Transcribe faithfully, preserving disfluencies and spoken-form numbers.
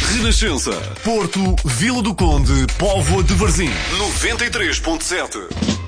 Renascença. Porto, Vila do Conde, Póvoa de Varzim. noventa e três ponto sete.